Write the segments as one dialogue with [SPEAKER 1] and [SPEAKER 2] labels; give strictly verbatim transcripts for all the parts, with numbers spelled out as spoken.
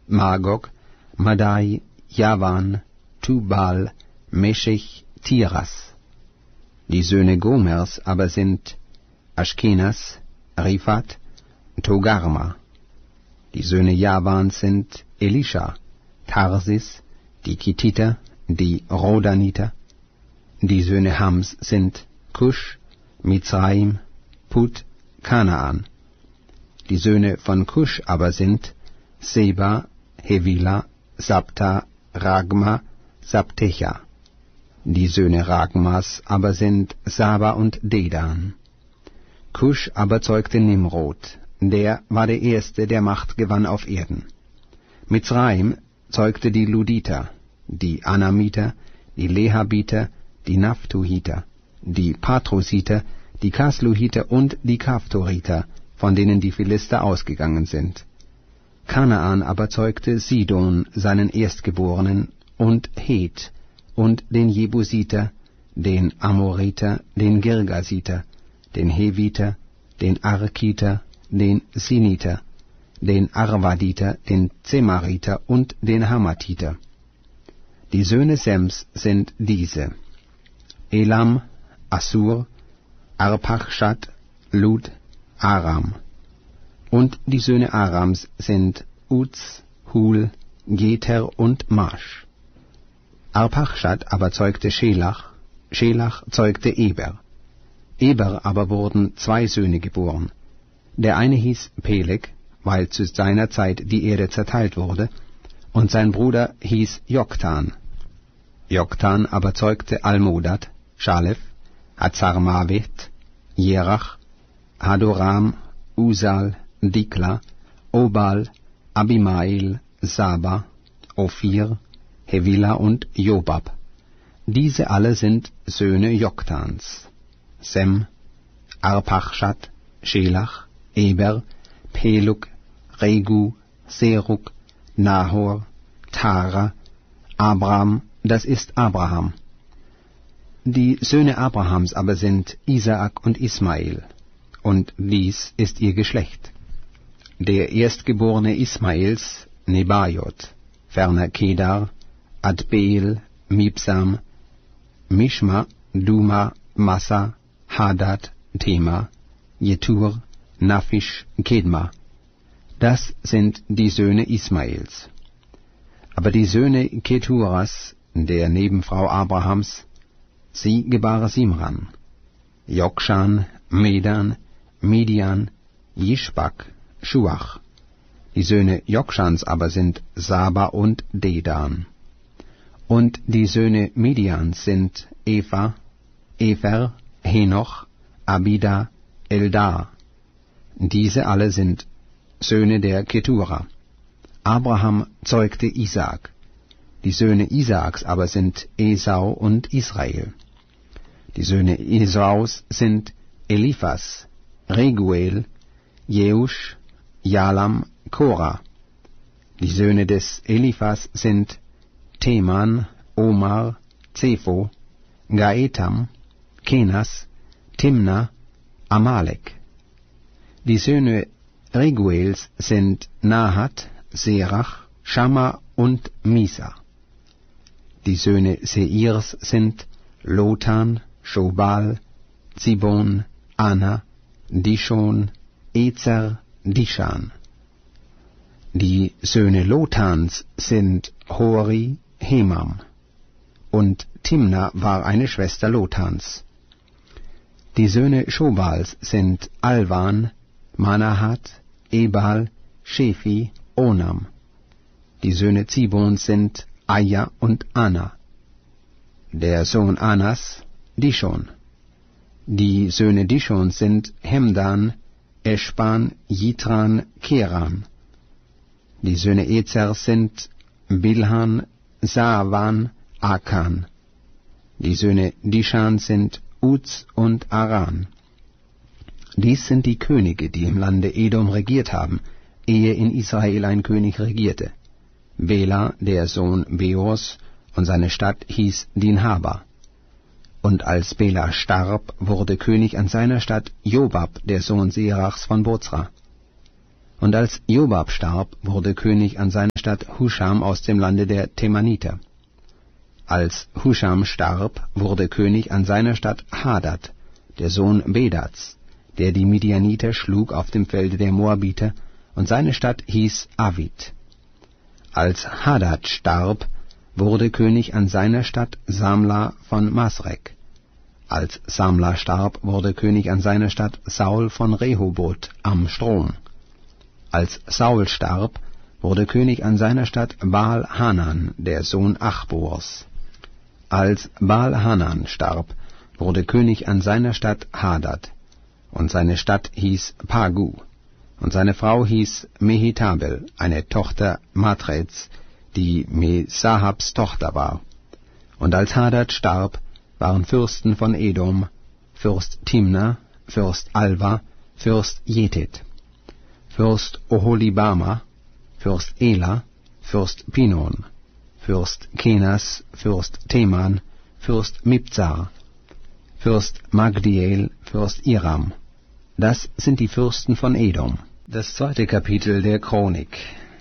[SPEAKER 1] Magog, Madai, Javan, Tubal, Meshech, Tiras. Die Söhne Gomers aber sind Aschkenas, Riphat, Togarma. Die Söhne Javans sind Elisha, Tarsis, die Kittiter, die Rodaniter. Die Söhne Hams sind Kusch, Mizraim, Put, Kanaan. Die Söhne von Kusch aber sind Seba, Hevila, Sabta, Ragma, Sabtecha. Die Söhne Ragmas aber sind Saba und Dedan. Kusch aber zeugte Nimrod, der war der Erste, der Macht gewann auf Erden. Mizraim zeugte die Luditer, die Anamiter, die Lehabiter, die Naphtuhiter, die Patrusiter, die Kasluhiter und die Kaftoriter, von denen die Philister ausgegangen sind. Kanaan aber zeugte Sidon, seinen Erstgeborenen, und Het, und den Jebusiter, den Amoriter, den Girgasiter, den Heviter, den Arkiter, den Siniter, den Arvaditer, den Zemariter und den Hamathiter. Die Söhne Sems sind diese: Elam, Assur, Arpachshad, Lud, Aram. Und die Söhne Arams sind Uz, Hul, Geter und Masch. Arpachshad aber zeugte Schelach, Schelach zeugte Eber. Eber aber wurden zwei Söhne geboren. Der eine hieß Peleg, weil zu seiner Zeit die Erde zerteilt wurde, und sein Bruder hieß Joktan. Joktan aber zeugte Almodad, Schalef, Hazarmavet, Jerach, Hadoram, Usal, Dikla, Obal, Abimael, Saba, Ophir, Hevila und Jobab. Diese alle sind Söhne Joktans. Sem, Arpachshad, Schelach, Eber, Pelug, Regu, Serug, Nahor, Tara, Abram, das ist Abraham. Die Söhne Abrahams aber sind Isaak und Ismael, und dies ist ihr Geschlecht. Der Erstgeborene Ismaels, Nebajot, ferner Kedar, Adbeel, Mibsam, Mishma, Duma, Massa, Hadad, Tema, Jetur, Naphish, Kedma. Das sind die Söhne Ismaels. Aber die Söhne Keturas, der Nebenfrau Abrahams, sie gebar Simran, Jokshan, Medan, Midian, Jishbak, Schuach. Die Söhne Jokshans aber sind Saba und Dedan. Und die Söhne Midians sind Eva, Efer, Henoch, Abida, Eldar. Diese alle sind Söhne der Ketura. Abraham zeugte Isaak. Die Söhne Isaaks aber sind Esau und Israel. Die Söhne Esaus sind Eliphas, Reguel, Jeusch, Jalam, Korah. Die Söhne des Eliphas sind Teman, Omar, Zepho, Gaetam, Kenas, Timna, Amalek. Die Söhne Reguels sind Nahat, Serach, Schamma und Misa. Die Söhne Seirs sind Lotan, Schobal, Zibon, Ana, Dishon, Ezer, Dishan. Die Söhne Lotans sind Hori, Hemam. Und Timna war eine Schwester Lotans. Die Söhne Schobals sind Alvan, Manahat, Ebal, Shefi, Onam. Die Söhne Zibons sind Aja und Ana. Der Sohn Anas, Dishon. Die Söhne Dishons sind Hemdan, Eschban, Jitran, Keran. Die Söhne Ezers sind Bilhan, Saavan, Akan. Die Söhne Dishan sind Uz und Aran. Dies sind die Könige, die im Lande Edom regiert haben, ehe in Israel ein König regierte. Bela, der Sohn Beors, und seine Stadt hieß Dinhaba. Und als Bela starb, wurde König an seiner Stadt Jobab, der Sohn Serachs von Bozra. Und als Jobab starb, wurde König an seiner Stadt Huscham aus dem Lande der Temaniter. Als Huscham starb, wurde König an seiner Stadt Hadad, der Sohn Bedats, der die Midianiter schlug auf dem Felde der Moabiter, und seine Stadt hieß Avid. Als Hadad starb, wurde König an seiner Stadt Samla von Masrek. Als Samla starb, wurde König an seiner Stadt Saul von Rehoboth am Strom. Als Saul starb, wurde König an seiner Stadt Baal-Hanan, der Sohn Achbors. Als Baal-Hanan starb, wurde König an seiner Stadt Hadad, und seine Stadt hieß Pagu, und seine Frau hieß Mehetabel, eine Tochter Matreds, die Mesahabs Tochter war. Und als Hadad starb, waren Fürsten von Edom, Fürst Timna, Fürst Alva, Fürst Jetet, Fürst Oholibama, Fürst Ela, Fürst Pinon, Fürst Kenas, Fürst Teman, Fürst Mibzar, Fürst Magdiel, Fürst Iram. Das sind die Fürsten von Edom. Das zweite Kapitel der Chronik.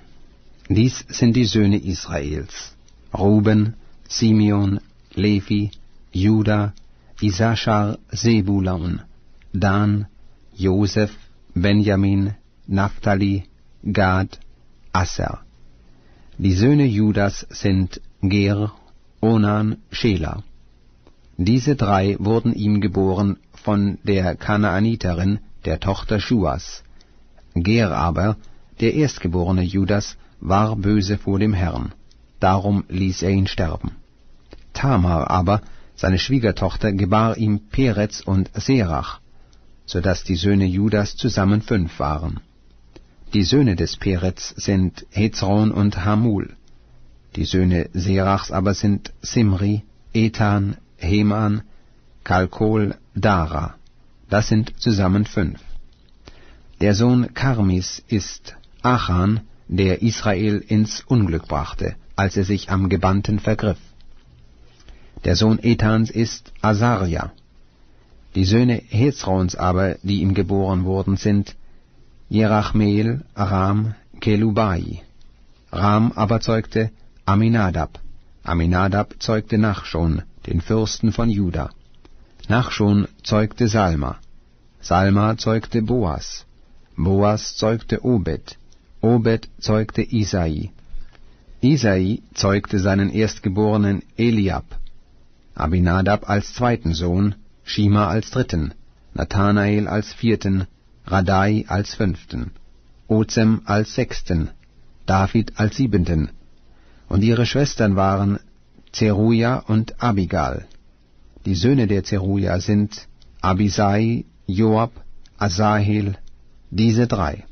[SPEAKER 1] Dies sind die Söhne Israels: Ruben, Simeon, Levi, Juda, Issachar, Sebulun, Dan, Joseph, Benjamin, Naphtali, Gad, Asser. Die Söhne Judas sind Ger, Onan, Schela. Diese drei wurden ihm geboren von der Kanaaniterin, der Tochter Schuas. Ger aber, der erstgeborene Judas, war böse vor dem Herrn, darum ließ er ihn sterben. Tamar aber, seine Schwiegertochter, gebar ihm Perez und Serach, so dass die Söhne Judas zusammen fünf waren. Die Söhne des Perez sind Hezron und Hamul. Die Söhne Serachs aber sind Simri, Ethan, Heman, Kalkol, Dara. Das sind zusammen fünf. Der Sohn Karmis ist Achan, der Israel ins Unglück brachte, als er sich am Gebannten vergriff. Der Sohn Ethans ist Asaria. Die Söhne Hezrons aber, die ihm geboren wurden, sind Jerachmeel, Ram, Kelubai. Ram aber zeugte Aminadab. Aminadab zeugte Nachschon, den Fürsten von Juda. Nachschon zeugte Salma. Salma zeugte Boas. Boas zeugte Obed. Obed zeugte Isai. Isai zeugte seinen Erstgeborenen Eliab. Abinadab als zweiten Sohn, Shima als dritten, Nathanael als vierten, Radai als fünften, Ozem als sechsten, David als siebenten. Und ihre Schwestern waren Zeruja und Abigal. Die Söhne der Zeruja sind Abisai, Joab, Asahel, diese drei.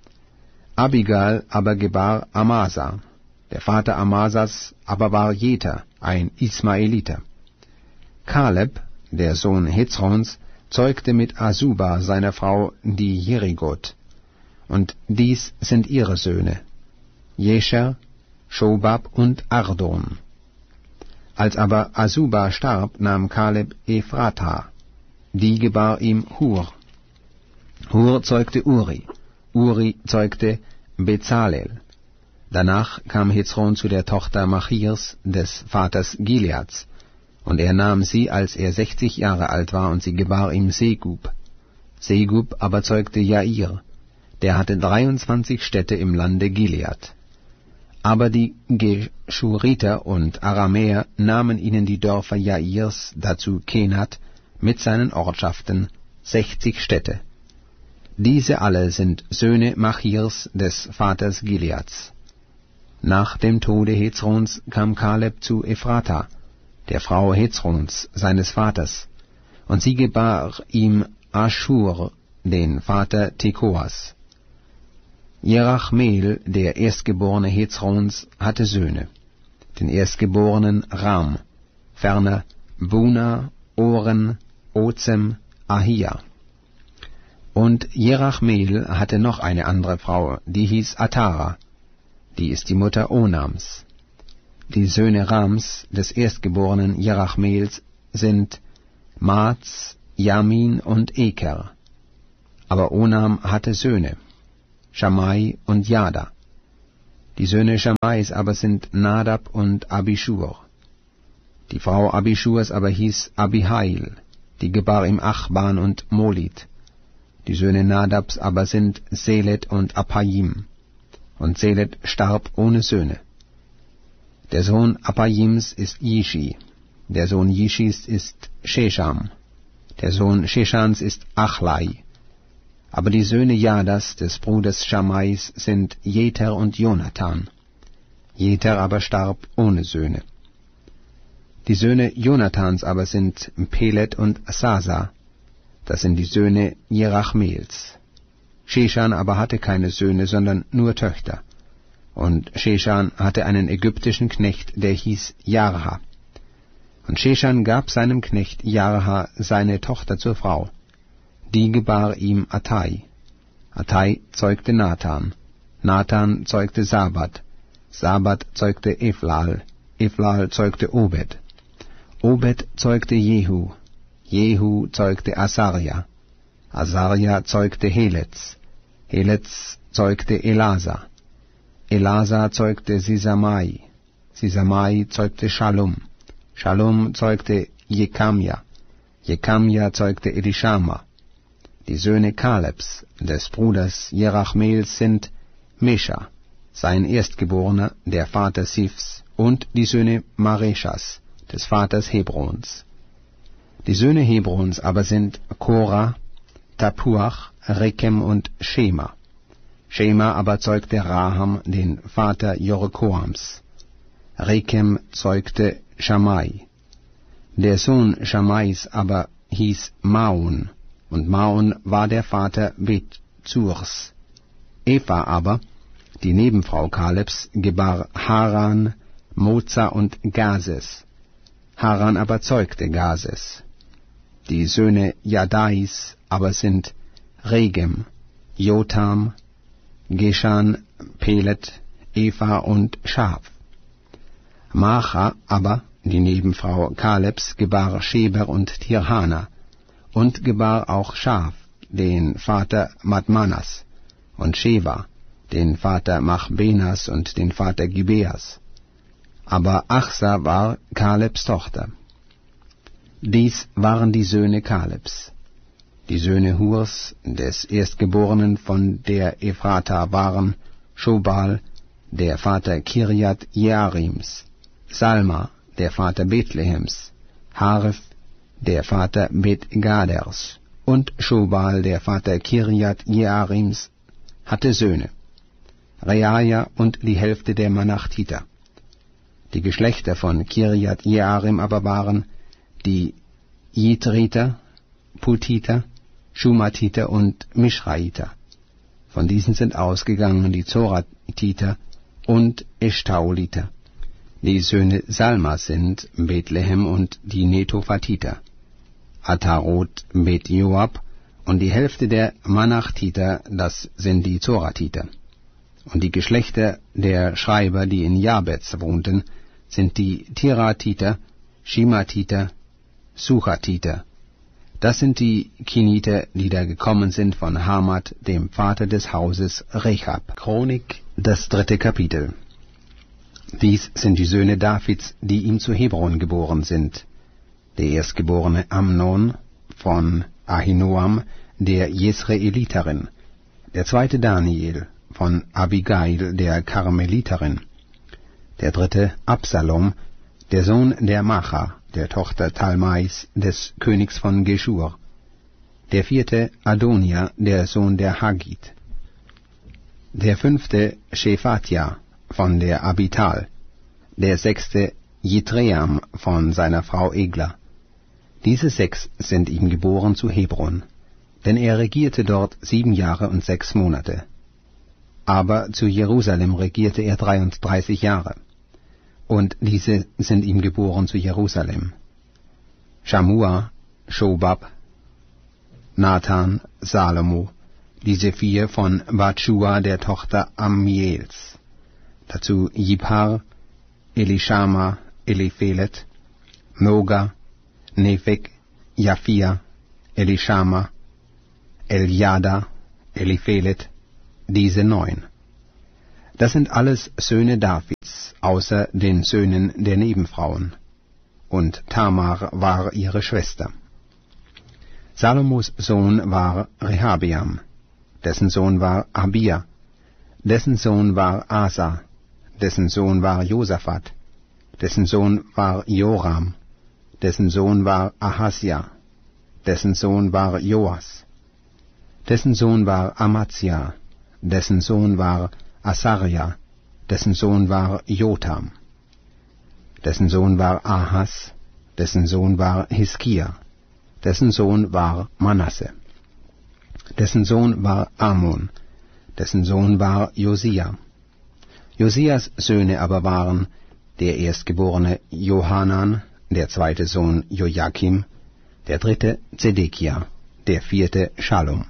[SPEAKER 1] Abigal aber gebar Amasa. Der Vater Amasas aber war Jeter, ein Ismaeliter. Kaleb, der Sohn Hezrons, zeugte mit Asuba seiner Frau die Jerigot. Und dies sind ihre Söhne: Jescher, Schobab und Ardon. Als aber Asuba starb, nahm Kaleb Ephrata. Die gebar ihm Hur. Hur zeugte Uri. Uri zeugte Bezalel. Danach kam Hezron zu der Tochter Machirs, des Vaters Gileads, und er nahm sie, als er sechzig Jahre alt war, und sie gebar ihm Segub. Segub aber zeugte Jair, der hatte dreiundzwanzig Städte im Lande Gilead. Aber die Geschuriter und Aramäer nahmen ihnen die Dörfer Jairs, dazu Kenat, mit seinen Ortschaften, sechzig Städte. Diese alle sind Söhne Machirs, des Vaters Gileads. Nach dem Tode Hezrons kam Kaleb zu Ephrata, der Frau Hezrons, seines Vaters, und sie gebar ihm Aschur, den Vater Tekoas. Jerachmeel, der Erstgeborene Hezrons, hatte Söhne, den Erstgeborenen Ram, ferner Buna, Oren, Ozem, Ahia. Und Jerachmeel hatte noch eine andere Frau, die hieß Atara, die ist die Mutter Onams. Die Söhne Rams, des Erstgeborenen Jerachmeels, sind Maaz, Jamin und Eker. Aber Onam hatte Söhne. Schamai und Jada. Die Söhne Schamais aber sind Nadab und Abischur. Die Frau Abischurs aber hieß Abihail, die gebar ihm Achban und Molit. Die Söhne Nadabs aber sind Selet und Appaim. Und Selet starb ohne Söhne. Der Sohn Appaims ist Jishi. Der Sohn Jishis ist Shesham. Der Sohn Sheshans ist Achlai. Aber die Söhne Jadas, des Bruders Schamais, sind Jeter und Jonathan. Jeter aber starb ohne Söhne. Die Söhne Jonathans aber sind Pelet und Sasa. Das sind die Söhne Jerachmeels. Sheshan aber hatte keine Söhne, sondern nur Töchter. Und Sheshan hatte einen ägyptischen Knecht, der hieß Jarha. Und Sheshan gab seinem Knecht Jarha seine Tochter zur Frau. Die gebar ihm Attai. Attai zeugte Nathan. Nathan zeugte Sabat. Sabat zeugte Eflal. Eflal zeugte Obed. Obed zeugte Jehu. Jehu zeugte Asaria. Asaria zeugte Heletz. Heletz zeugte Elasa. Elasa zeugte Sisamai. Sisamai zeugte Shalom. Shalom zeugte Jekamja. Jekamja zeugte Elishama. Die Söhne Kalebs, des Bruders Jerachmeels, sind Mesha, sein Erstgeborener, der Vater Sifs, und die Söhne Mareshas, des Vaters Hebrons. Die Söhne Hebrons aber sind Korah, Tapuach, Rekem und Shema. Shema aber zeugte Raham, den Vater Jorkoams. Rekem zeugte Schamai. Der Sohn Schamais aber hieß Maun, und Maun war der Vater Bet-Zurs. Eva aber, die Nebenfrau Kalebs, gebar Haran, Moza und Gazes. Haran aber zeugte Gazes. Die Söhne Jadais aber sind Regem, Jotam, Geshan, Pelet, Eva und Schaf. Macha aber, die Nebenfrau Kalebs, gebar Sheber und Tirhana, und gebar auch Schaf, den Vater Madmanas, und Sheva, den Vater Machbenas und den Vater Gibeas. Aber Achsa war Kalebs Tochter. Dies waren die Söhne Kalebs. Die Söhne Hurs, des Erstgeborenen von der Ephrata, waren Schobal, der Vater Kirjat Jearims, Salma, der Vater Bethlehems, Haref, der Vater Bet-Gaders, und Schobal, der Vater Kirjat Jearims, hatte Söhne, Reaja und die Hälfte der Manachtiter. Die Geschlechter von Kirjat Jearim aber waren die Jitriter, Putiter, Schumatiter und Mischraiter. Von diesen sind ausgegangen die Zoratiter und Eshtaoliter. Die Söhne Salmas sind Bethlehem und die Netophatiter, Atarot, Bet-Joab, und die Hälfte der Manachtiter, das sind die Zoratiter. Und die Geschlechter der Schreiber, die in Jabez wohnten, sind die Tiratiter, Shimatiter, Suchatiter. Das sind die Kiniter, die da gekommen sind von Hamat, dem Vater des Hauses Rechab. Chronik, das dritte Kapitel. Dies sind die Söhne Davids, die ihm zu Hebron geboren sind. Der erstgeborene Amnon von Ahinoam, der Jesreeliterin. Der zweite Daniel von Abigail, der Karmeliterin. Der dritte Absalom, der Sohn der Macha, der Tochter Talmais, des Königs von Geschur. Der vierte Adonia, der Sohn der Haggit. Der fünfte Shephatja von der Abital. Der sechste Jitream von seiner Frau Egla. Diese sechs sind ihm geboren zu Hebron, denn er regierte dort sieben Jahre und sechs Monate. Aber zu Jerusalem regierte er dreiunddreißig Jahre. Und diese sind ihm geboren zu Jerusalem: Shamua, Shobab, Nathan, Salomo, diese vier von Batschua, der Tochter Ammiels. Dazu Jibhar, Elishama, Eliphelet, Noga, Nepheg, Japhia, Elishama, Eljada, Eliphelet, diese neun. Das sind alles Söhne Davids, außer den Söhnen der Nebenfrauen. Und Tamar war ihre Schwester. Salomos Sohn war Rehabeam, dessen Sohn war Abia, dessen Sohn war Asa, dessen Sohn war Josaphat, dessen Sohn war Joram, dessen Sohn war Ahasja, dessen Sohn war Joas, dessen Sohn war Amazia, dessen Sohn war Asaria, dessen Sohn war Jotam, dessen Sohn war Ahas, dessen Sohn war Hiskia, dessen Sohn war Manasse, dessen Sohn war Amon, dessen Sohn war Josia. Josias Söhne aber waren der erstgeborene Johanan, der zweite Sohn Joachim, der dritte Zedekia, der vierte Schalom.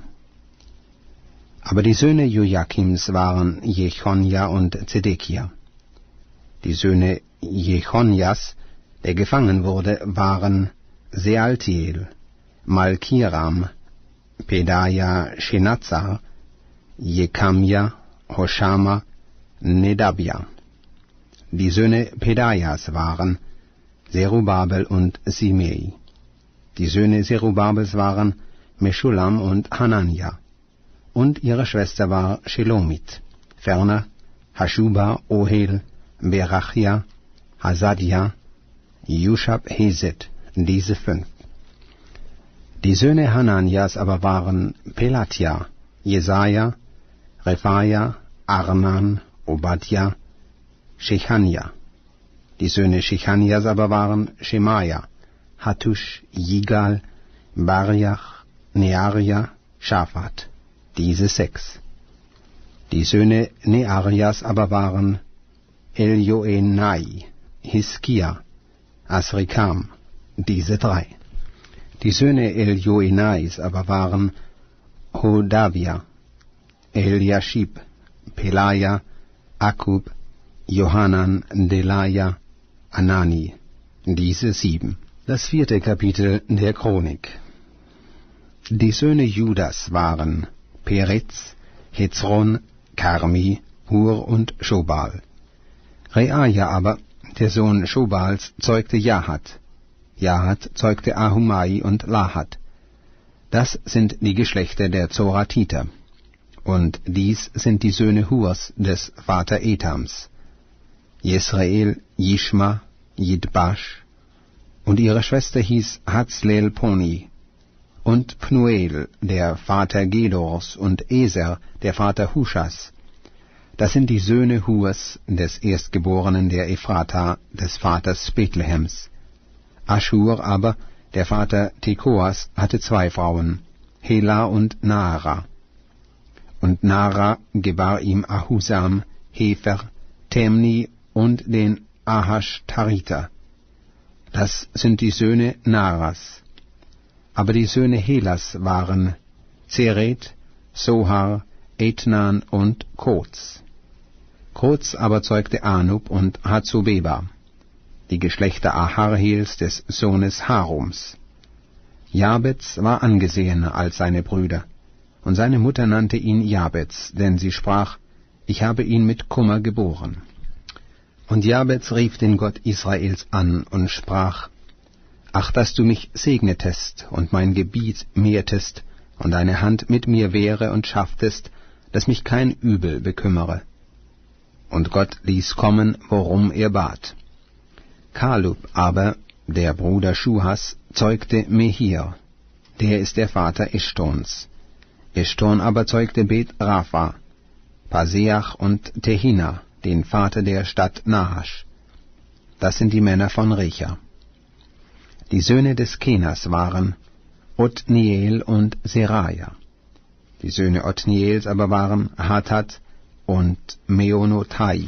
[SPEAKER 1] Aber die Söhne Joachims waren Jechonja und Zedekia. Die Söhne Jechonjas, der gefangen wurde, waren Sealtiel, Malkiram, Pedaja, Shenazzar, Jekamja, Hoshama, Nedabia. Die Söhne Pedajas waren Zerubabel und Simei. Die Söhne Zerubabels waren Meschulam und Hanania. Und ihre Schwester war Shelomit. Ferner Haschuba, Ohel, Berachia, Hasadia, Jushab, Hezet, diese fünf. Die Söhne Hananias aber waren Pelatja, Jesaja, Rephaia, Arnan, Obadja, Shechania. Die Söhne Shechanias aber waren Schemaja, Hattusch, Jigal, Bariach, Nearia, Schafat, diese sechs. Die Söhne Nearias aber waren Eljoenai, Hiskia, Asrikam, diese drei. Die Söhne Eljoenais aber waren Hodavia, Eliashib, Pelaja, Akub, Johanan, Delaja, Anani, diese sieben. Das vierte Kapitel der Chronik. Die Söhne Judas waren Peretz, Hezron, Karmi, Hur und Schobal. Reaja aber, der Sohn Schobals, zeugte Jahat. Jahat zeugte Ahumai und Lahat. Das sind die Geschlechter der Zoratiter. Und dies sind die Söhne Hurs des Vater Etams. Jesrael, Jishma, Jidbash, und ihre Schwester hieß Hatzlel Poni, und Pnuel, der Vater Gedors, und Eser, der Vater Huschas. Das sind die Söhne Hurs, des Erstgeborenen der Ephrata, des Vaters Bethlehems. Aschur aber, der Vater Tekoas, hatte zwei Frauen, Hela und Naara. Und Naara gebar ihm Ahusam, Hefer, Temni und den Ahashtariter. Das sind die Söhne Naaras. Aber die Söhne Helas waren Zeret, Sohar, Etnan und Koz. Koz aber zeugte Anub und Hazubeba, die Geschlechter Aharhels des Sohnes Harums. Jabez war angesehener als seine Brüder, und seine Mutter nannte ihn Jabez, denn sie sprach, ich habe ihn mit Kummer geboren. Und Jabez rief den Gott Israels an und sprach, ach, dass du mich segnetest und mein Gebiet mehrtest und deine Hand mit mir wäre und schafftest, dass mich kein Übel bekümmere. Und Gott ließ kommen, worum er bat. Kalub aber, der Bruder Schuhas, zeugte Mehir, der ist der Vater Eshtons. Eshton aber zeugte Bet Rapha, Paseach und Tehina, den Vater der Stadt Nahasch. Das sind die Männer von Recha. Die Söhne des Kenas waren Othniel und Seraja. Die Söhne Othniels aber waren Hatat und Meonotai.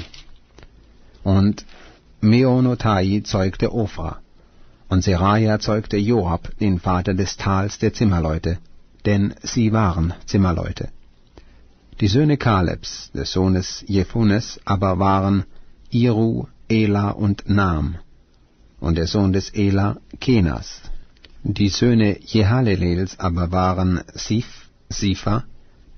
[SPEAKER 1] Und Meonotai zeugte Ophra. Und Seraja zeugte Joab, den Vater des Tals der Zimmerleute, denn sie waren Zimmerleute. Die Söhne Kalebs, des Sohnes Jephunes, aber waren Iru, Ela und Nam, und der Sohn des Ela Kenas. Die Söhne Jehalelels aber waren Sif, Sifa,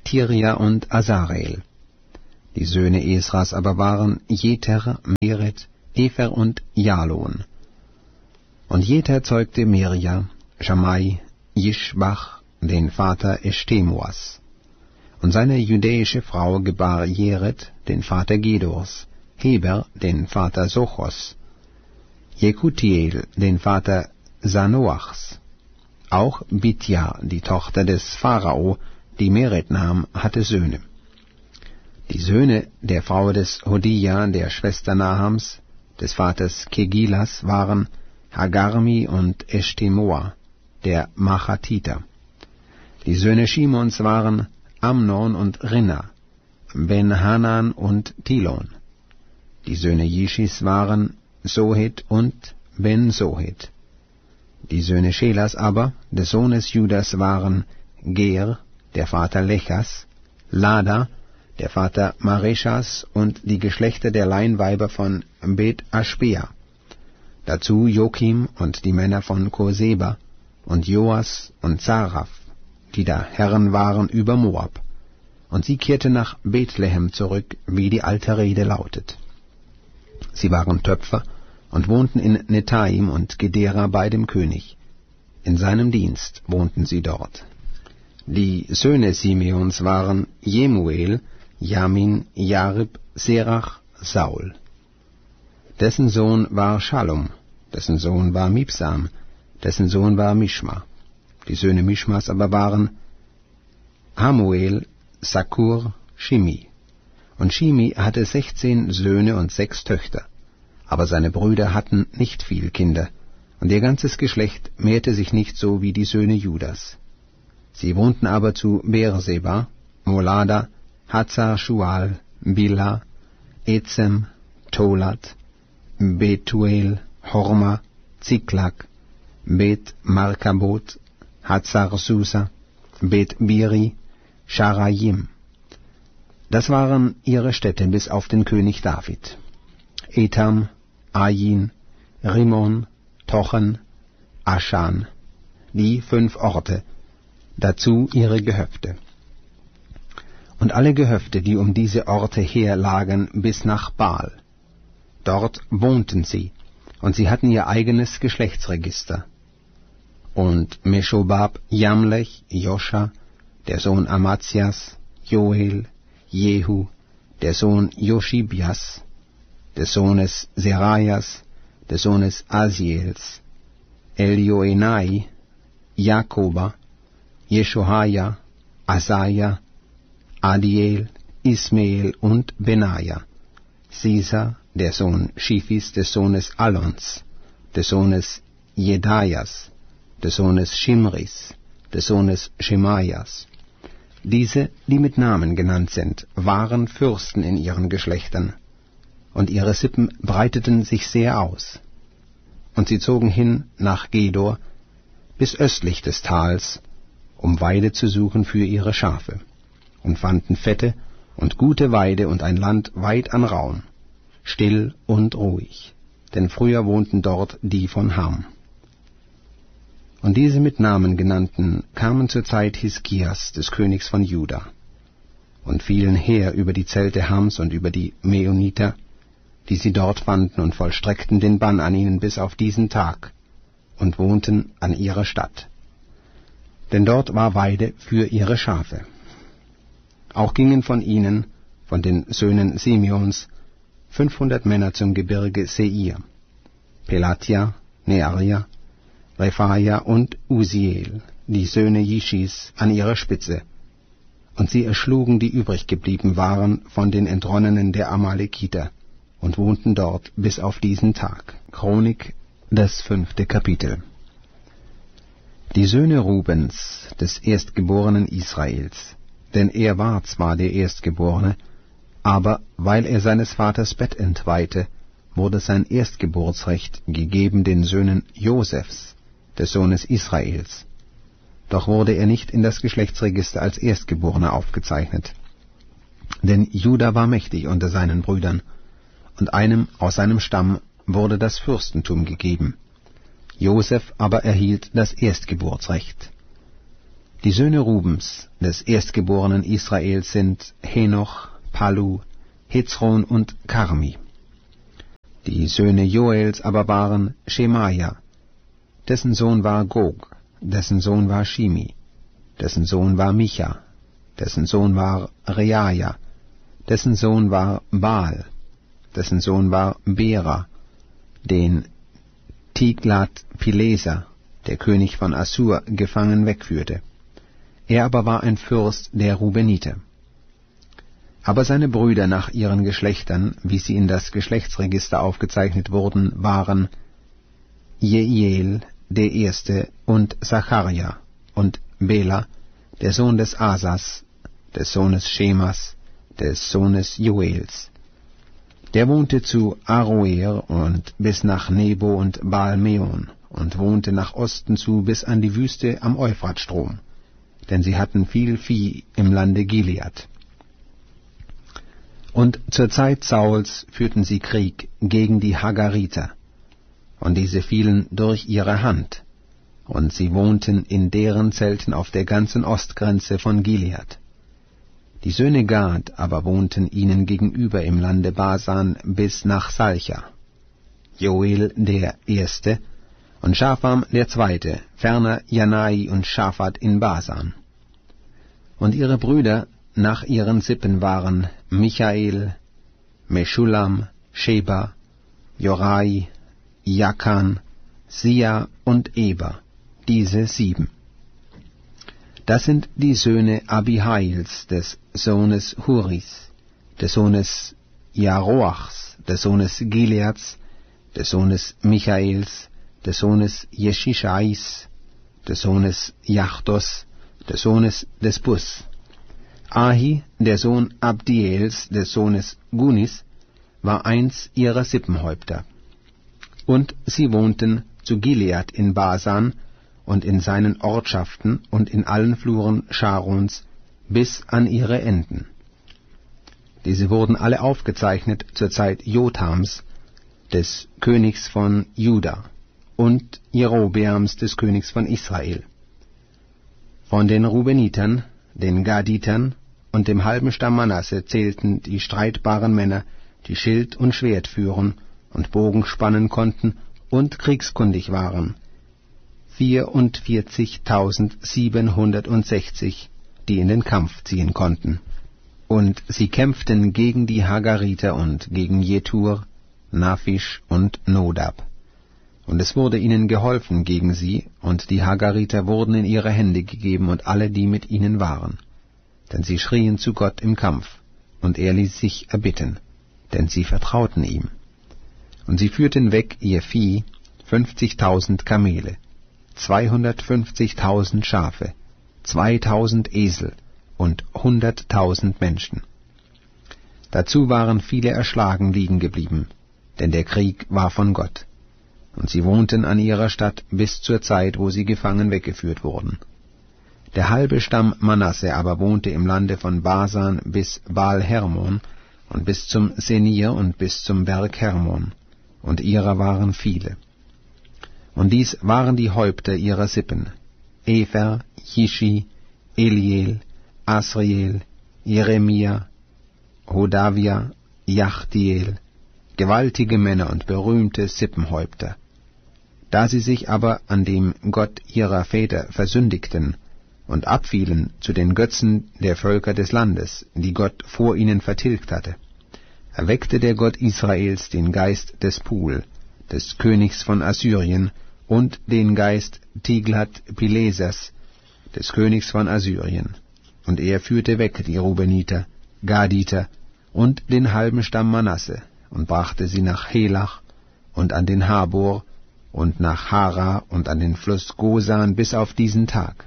[SPEAKER 1] Tirja und Asarel. Die Söhne Esras aber waren Jeter, Meret, Efer und Jalon. Und Jeter zeugte Merja, Schamai, Jischbach, den Vater Eshtemoas. Und seine jüdische Frau gebar Jered, den Vater Gedors, Heber, den Vater Sochos, Jekutiel, den Vater Sanoachs. Auch Bitja, die Tochter des Pharao, die Meret nahm, hatte Söhne. Die Söhne der Frau des Hodija, der Schwester Nahams, des Vaters Kegilas, waren Hagarmi und Eshtemoa, der Machatiter. Die Söhne Shimons waren Amnon und Rinna, Ben-Hanan und Tilon. Die Söhne Jischis waren Sohet und Ben-Sohet. Die Söhne Schelas aber, des Sohnes Judas, waren Ger, der Vater Lechas, Lada, der Vater Mareschas, und die Geschlechter der Leinweiber von Bet Aschbea. Dazu Jokim und die Männer von Koseba und Joas und Zaraf, die da Herren waren über Moab. Und sie kehrten nach Bethlehem zurück, wie die alte Rede lautet. Sie waren Töpfer und wohnten in Netaim und Gedera bei dem König. In seinem Dienst wohnten sie dort. Die Söhne Simeons waren Jemuel, Jamin, Jarib, Serach, Saul. Dessen Sohn war Schalom, dessen Sohn war Mibsam, dessen Sohn war Mischma. Die Söhne Mischmas aber waren Hamuel, Sakur, Shimi. Und Shimi hatte sechzehn Söhne und sechs Töchter. Aber seine Brüder hatten nicht viel Kinder, und ihr ganzes Geschlecht mehrte sich nicht so wie die Söhne Judas. Sie wohnten aber zu Beerseba, Molada, Hazar Shual, Bila, Ezem, Tolat, Betuel, Horma, Ziklag, Bet Markabot, Hazar Susa, Bet Biri, Scharajim. Das waren ihre Städte bis auf den König David. Etam, Ain, Rimon, Tochen, Aschan, die fünf Orte, dazu ihre Gehöfte. Und alle Gehöfte, die um diese Orte her lagen, bis nach Baal. Dort wohnten sie, und sie hatten ihr eigenes Geschlechtsregister. Und Meschobab, Jamlech, Joscha, der Sohn Amazias, Joel, Jehu, der Sohn Joschibias, des Sohnes Serajas, des Sohnes Asiels, Elioenai, Jakoba, Jeshohaja, Asaja, Adiel, Ismael und Benaja, Sisa, der Sohn Schifis, des Sohnes Alons, des Sohnes Jedajas, des Sohnes Shimris, des Sohnes Schemajas. Diese, die mit Namen genannt sind, waren Fürsten in ihren Geschlechtern, und ihre Sippen breiteten sich sehr aus. Und sie zogen hin nach Gedor bis östlich des Tals, um Weide zu suchen für ihre Schafe, und fanden fette und gute Weide und ein Land weit an Raum, still und ruhig, denn früher wohnten dort die von Ham. Und diese mit Namen genannten kamen zur Zeit Hiskias, des Königs von Juda, und fielen her über die Zelte Hams und über die Meuniter, die sie dort fanden, und vollstreckten den Bann an ihnen bis auf diesen Tag, und wohnten an ihrer Stadt. Denn dort war Weide für ihre Schafe. Auch gingen von ihnen, von den Söhnen Simeons, fünfhundert Männer zum Gebirge Seir, Pelatia, Nearia, Rephaia und Uziel, die Söhne Jischis, an ihrer Spitze. Und sie erschlugen, die übrig geblieben waren, von den Entronnenen der Amalekiter, und wohnten dort bis auf diesen Tag. Chronik, das fünfte Kapitel. Die Söhne Rubens, des Erstgeborenen Israels, denn er war zwar der Erstgeborene, aber weil er seines Vaters Bett entweihte, wurde sein Erstgeburtsrecht gegeben den Söhnen Josefs, des Sohnes Israels. Doch wurde er nicht in das Geschlechtsregister als Erstgeborener aufgezeichnet. Denn Juda war mächtig unter seinen Brüdern, und einem aus seinem Stamm wurde das Fürstentum gegeben. Josef aber erhielt das Erstgeburtsrecht. Die Söhne Rubens, des erstgeborenen Israels, sind Henoch, Palu, Hezron und Karmi. Die Söhne Joels aber waren Schemaja, dessen Sohn war Gog, dessen Sohn war Shimi, dessen Sohn war Micha, dessen Sohn war Reaja, dessen Sohn war Baal, dessen Sohn war Bera, den Tiglat-Pileser, der König von Assur, gefangen wegführte. Er aber war ein Fürst der Rubeniter. Aber seine Brüder nach ihren Geschlechtern, wie sie in das Geschlechtsregister aufgezeichnet wurden, waren Jeiel, der Erste, und Zacharja, und Bela, der Sohn des Asas, des Sohnes Schemas, des Sohnes Joels. Der wohnte zu Aroer und bis nach Nebo und Baal-Meon und wohnte nach Osten zu bis an die Wüste am Euphratstrom, denn sie hatten viel Vieh im Lande Gilead. Und zur Zeit Sauls führten sie Krieg gegen die Hagariter, und diese fielen durch ihre Hand, und sie wohnten in deren Zelten auf der ganzen Ostgrenze von Gilead. Die Söhne Gad aber wohnten ihnen gegenüber im Lande Basan bis nach Salcha. Joel der Erste und Schapham der Zweite, ferner Janai und Schaphat in Basan. Und ihre Brüder nach ihren Sippen waren Michael, Meschulam, Sheba, Jorai, Jakan, Sia und Eber, diese sieben. Das sind die Söhne Abihails, des Sohnes Huris, des Sohnes Jaroachs, des Sohnes Gileads, des Sohnes Michaels, des Sohnes Jeschischais, des Sohnes Jachdos, des Sohnes des Bus. Ahi, der Sohn Abdiels, des Sohnes Gunis, war eins ihrer Sippenhäupter. Und sie wohnten zu Gilead in Basan und in seinen Ortschaften und in allen Fluren Scharons bis an ihre Enden. Diese wurden alle aufgezeichnet zur Zeit Jotams, des Königs von Juda, und Jerobeams, des Königs von Israel. Von den Rubenitern, den Gaditern und dem halben Stamm Manasse zählten die streitbaren Männer, die Schild und Schwert führen und Bogen spannen konnten und kriegskundig waren, vierundvierzigtausendsiebenhundertsechzig, die in den Kampf ziehen konnten. Und sie kämpften gegen die Hagariter und gegen Jetur, Naphisch und Nodab. Und es wurde ihnen geholfen gegen sie, und die Hagariter wurden in ihre Hände gegeben und alle, die mit ihnen waren. Denn sie schrien zu Gott im Kampf, und er ließ sich erbitten, denn sie vertrauten ihm. Und sie führten weg ihr Vieh, fünfzigtausend Kamele, zweihundertfünfzigtausend Schafe, zweitausend Esel und hunderttausend Menschen. Dazu waren viele erschlagen liegen geblieben, denn der Krieg war von Gott. Und sie wohnten an ihrer Stadt bis zur Zeit, wo sie gefangen weggeführt wurden. Der halbe Stamm Manasse aber wohnte im Lande von Basan bis Baal-Hermon und bis zum Senir und bis zum Berg Hermon, und ihrer waren viele. Und dies waren die Häupter ihrer Sippen: Efer, Jishi, Eliel, Asriel, Jeremia, Hodavia, Jachdiel, gewaltige Männer und berühmte Sippenhäupter. Da sie sich aber an dem Gott ihrer Väter versündigten und abfielen zu den Götzen der Völker des Landes, die Gott vor ihnen vertilgt hatte, erweckte der Gott Israels den Geist des Pul, des Königs von Assyrien, und den Geist Tiglat-Pilesers, des Königs von Assyrien. Und er führte weg die Rubeniter, Gaditer und den halben Stamm Manasse und brachte sie nach Helach und an den Habor und nach Hara und an den Fluss Gosan bis auf diesen Tag.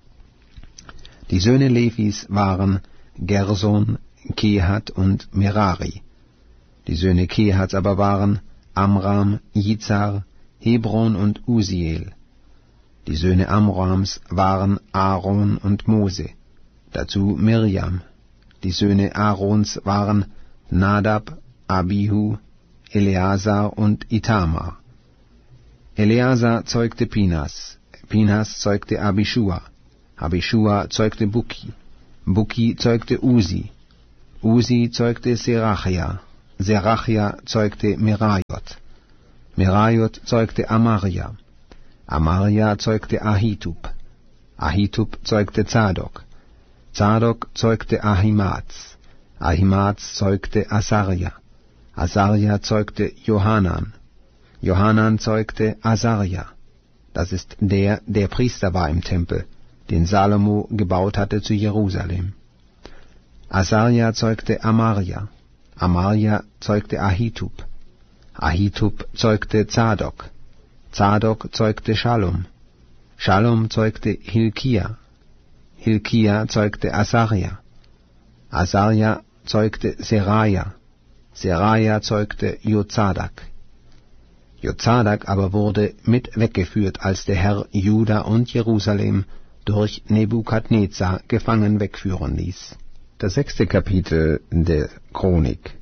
[SPEAKER 1] Die Söhne Levis waren Gerson, Kehat und Merari. Die Söhne Kehats aber waren Amram, Jizar, Hebron und Usiel. Die Söhne Amrams waren Aaron und Mose, dazu Mirjam. Die Söhne Aarons waren Nadab, Abihu, Eleazar und Itamar. Eleazar zeugte Pinas, Pinas zeugte Abishua, Abischua zeugte Bukki, Bukki zeugte Usi, Usi zeugte Serachia, Serachia zeugte Merajot, Merajot zeugte Amaria, Amaria zeugte Ahitub, Ahitub zeugte Zadok, Zadok zeugte Ahimaaz, Ahimaaz zeugte Asaria, Asaria zeugte Johanan, Johanan zeugte Asaria, das ist der, der Priester war im Tempel, den Salomo gebaut hatte zu Jerusalem. Asaria zeugte Amaria, Amaria zeugte Ahitub, Ahitub zeugte Zadok, Zadok zeugte Schalom, Schalom zeugte Hilkia, Hilkia zeugte Asaria, Asaria zeugte Seraja, Seraja zeugte Jozadak. Jozadak aber wurde mit weggeführt, als der Herr Juda und Jerusalem durch Nebukadnezar gefangen wegführen ließ. Das sechste Kapitel der Chronik.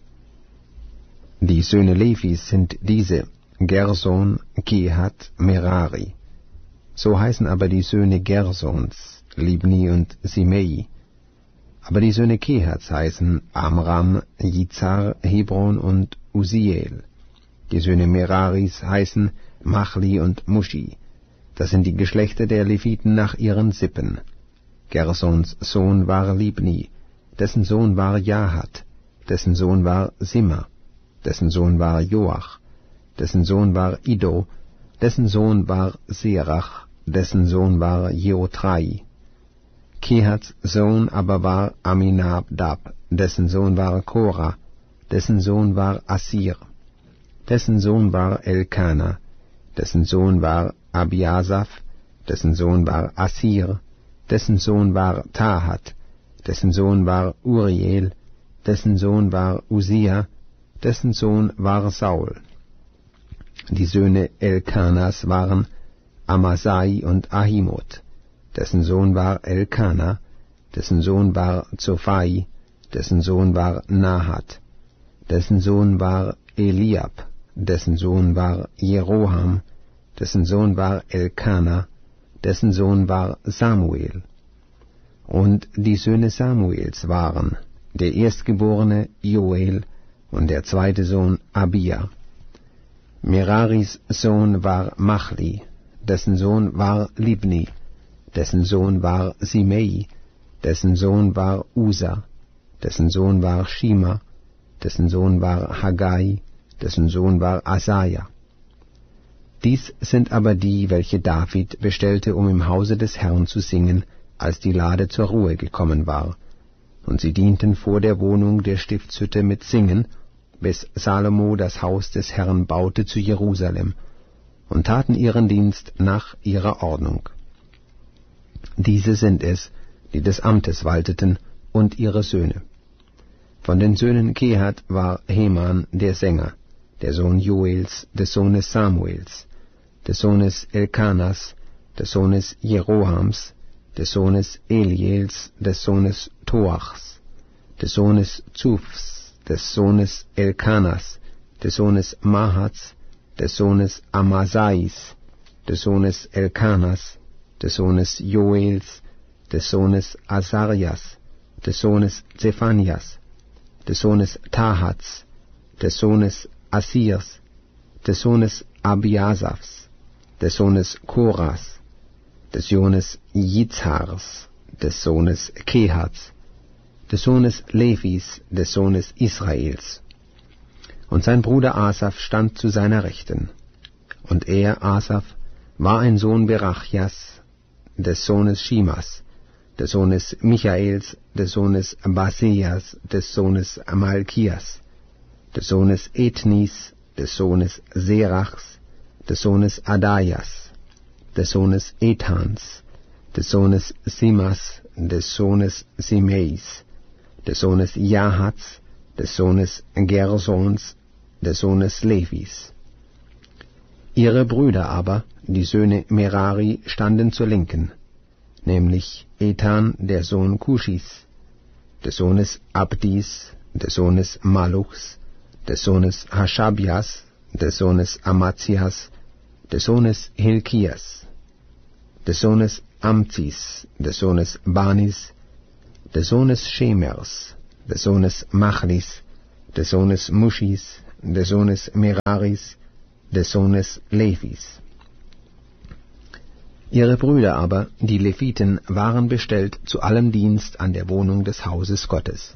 [SPEAKER 1] Die Söhne Levis sind diese: Gerson, Kehat, Merari. So heißen aber die Söhne Gersons, Libni und Simei. Aber die Söhne Kehats heißen Amram, Jizar, Hebron und Uziel. Die Söhne Meraris heißen Machli und Mushi. Das sind die Geschlechter der Leviten nach ihren Sippen. Gersons Sohn war Libni, dessen Sohn war Jahat, dessen Sohn war Simma, dessen Sohn war Joach, dessen Sohn war Iddo, dessen Sohn war Serach, dessen Sohn war Jeotrai. Kehats Sohn aber war Aminadab, dessen Sohn war Korah, dessen Sohn war Assir, dessen Sohn war Elkana, dessen Sohn war Abiasaph, dessen Sohn war Assir, dessen Sohn war Tahat, dessen Sohn war Uriel, dessen Sohn war Usia, dessen Sohn war Saul. Die Söhne Elkanas waren Amasai und Ahimot, dessen Sohn war Elkana, dessen Sohn war Zophai, dessen Sohn war Nahat, dessen Sohn war Eliab, dessen Sohn war Jeroham, dessen Sohn war Elkana, dessen Sohn war Samuel. Und die Söhne Samuels waren der Erstgeborene Joel und der zweite Sohn Abia. Meraris Sohn war Machli, dessen Sohn war Libni, dessen Sohn war Simei, dessen Sohn war Usa, dessen Sohn war Shima, dessen Sohn war Haggai, dessen Sohn war Asaja. Dies sind aber die, welche David bestellte, um im Hause des Herrn zu singen, als die Lade zur Ruhe gekommen war. Und sie dienten vor der Wohnung der Stiftshütte mit Singen, bis Salomo das Haus des Herrn baute zu Jerusalem, und taten ihren Dienst nach ihrer Ordnung. Diese sind es, die des Amtes walteten, und ihre Söhne. Von den Söhnen Kehat war Heman der Sänger, der Sohn Joels, des Sohnes Samuels, des Sohnes Elkanas, des Sohnes Jerohams, des Sohnes Eliels, des Sohnes Toachs, des Sohnes Zufs, des Sohnes Elkanas, des Sohnes Mahats, des Sohnes Amasais, des Sohnes Elkanas, des Sohnes Joels, des Sohnes Asarias, des Sohnes Zephanias, des Sohnes Tahats, des Sohnes Assirs, des Sohnes Abiasafs, des Sohnes Koras, des Sohnes Jizhars, des Sohnes Kehats, des Sohnes Levis, des Sohnes Israels. Und sein Bruder Asaph stand zu seiner Rechten. Und er, Asaph, war ein Sohn Berachjas, des Sohnes Shimas, des Sohnes Michaels, des Sohnes Baseas, des Sohnes Malkias, des Sohnes Ethnis, des Sohnes Serachs, des Sohnes Adaias, des Sohnes Ethans, des Sohnes Simas, des Sohnes Simeis, des Sohnes Jahats, des Sohnes Gersons, des Sohnes Levis. Ihre Brüder aber, die Söhne Merari, standen zur Linken, nämlich Ethan, der Sohn Kuschis, des Sohnes Abdis, des Sohnes Maluchs, des Sohnes Haschabias, des Sohnes Amazias, des Sohnes Hilkias, des Sohnes Amzis, des Sohnes Banis, des Sohnes Schemers, des Sohnes Machlis, des Sohnes Muschis, des Sohnes Meraris, des Sohnes Levis. Ihre Brüder aber, die Leviten, waren bestellt zu allem Dienst an der Wohnung des Hauses Gottes.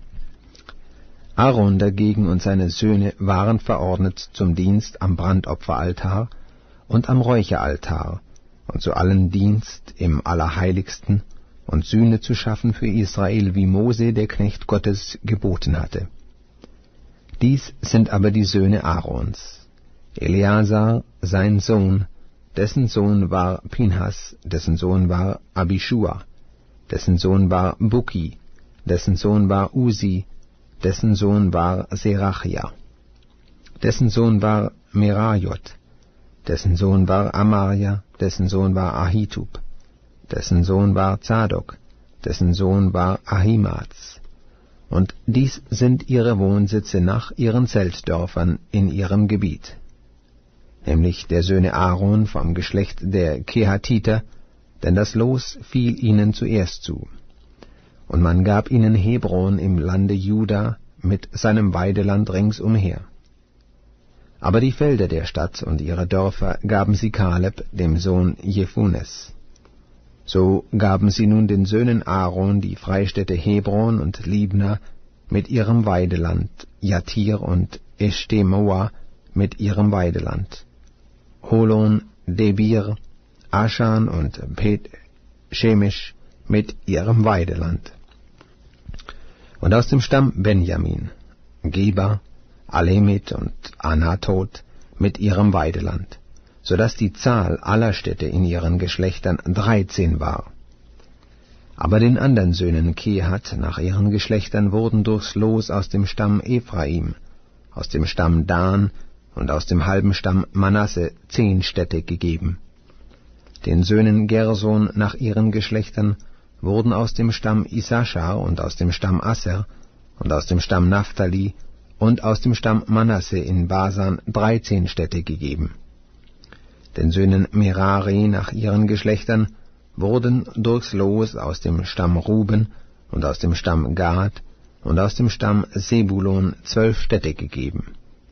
[SPEAKER 1] Aaron dagegen und seine Söhne waren verordnet zum Dienst am Brandopferaltar und am Räucheraltar und zu allem Dienst im Allerheiligsten und Sühne zu schaffen für Israel, wie Mose, der Knecht Gottes, geboten hatte. Dies sind aber die Söhne Aarons: Eleazar, sein Sohn, dessen Sohn war Pinhas, dessen Sohn war Abischua, dessen Sohn war Bukki, dessen Sohn war Usi, dessen Sohn war Serachia, dessen Sohn war Merajot, dessen Sohn war Amaria, dessen Sohn war Ahitub, dessen Sohn war Zadok, dessen Sohn war Ahimaaz. Und dies sind ihre Wohnsitze nach ihren Zeltdörfern in ihrem Gebiet, nämlich der Söhne Aaron vom Geschlecht der Kehatiter, denn das Los fiel ihnen zuerst zu. Und man gab ihnen Hebron im Lande Juda mit seinem Weideland ringsumher. Aber die Felder der Stadt und ihre Dörfer gaben sie Kaleb, dem Sohn Jephunes. So gaben sie nun den Söhnen Aaron die Freistädte Hebron und Libna mit ihrem Weideland, Jatir und Eshtemoa mit ihrem Weideland, Holon, Debir, Aschan und Pet Shemesh mit ihrem Weideland. Und aus dem Stamm Benjamin, Geba, Alemit und Anatot mit ihrem Weideland, so dass die Zahl aller Städte in ihren Geschlechtern dreizehn war. Aber den anderen Söhnen Kehat nach ihren Geschlechtern wurden durchs Los aus dem Stamm Ephraim, aus dem Stamm Dan und aus dem halben Stamm Manasse zehn Städte gegeben. Den Söhnen Gerson nach ihren Geschlechtern wurden aus dem Stamm Issachar und aus dem Stamm Asser und aus dem Stamm Naphtali und aus dem Stamm Manasse in Basan dreizehn Städte gegeben. Den Söhnen Merari nach ihren Geschlechtern wurden durchs Los aus dem Stamm Ruben und aus dem Stamm Gad und aus dem Stamm Sebulon zwölf Städte gegeben.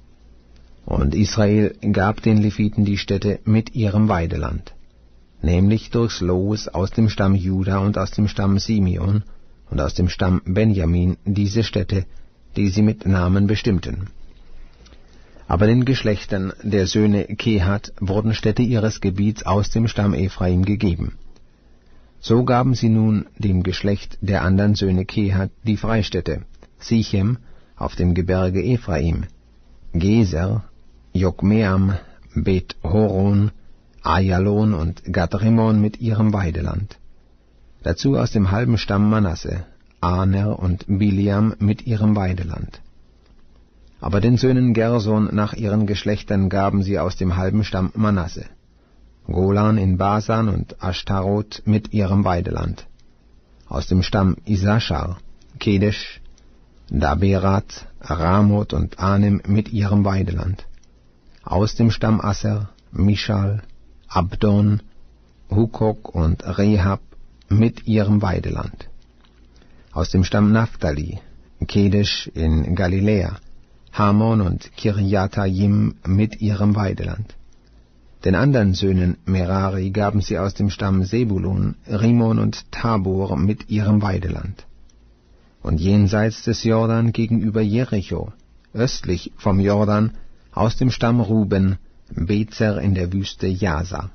[SPEAKER 1] Und Israel gab den Leviten die Städte mit ihrem Weideland, nämlich durchs Los aus dem Stamm Juda und aus dem Stamm Simeon und aus dem Stamm Benjamin diese Städte, die sie mit Namen bestimmten. Aber den Geschlechtern der Söhne Kehat wurden Städte ihres Gebiets aus dem Stamm Ephraim gegeben. So gaben sie nun dem Geschlecht der anderen Söhne Kehat die Freistädte: Sichem auf dem Gebirge Ephraim, Geser, Jokmeam, Bet Horon, Ayalon und Gadrimon mit ihrem Weideland. Dazu aus dem halben Stamm Manasse, Aner und Biliam mit ihrem Weideland. Aber den Söhnen Gerson nach ihren Geschlechtern gaben sie aus dem halben Stamm Manasse, Golan in Basan und Ashtaroth mit ihrem Weideland. Aus dem Stamm Issachar, Kedesh, Daberat, Ramoth und Anem mit ihrem Weideland. Aus dem Stamm Asser, Mishal, Abdon, Hukok und Rehab mit ihrem Weideland. Aus dem Stamm Naphtali, Kedesh in Galiläa, Hamon und Kirjatayim mit ihrem Weideland. Den anderen Söhnen Merari gaben sie aus dem Stamm Sebulun, Rimon und Tabor mit ihrem Weideland. Und jenseits des Jordan gegenüber Jericho, östlich vom Jordan, aus dem Stamm Ruben, Bezer in der Wüste Jasa.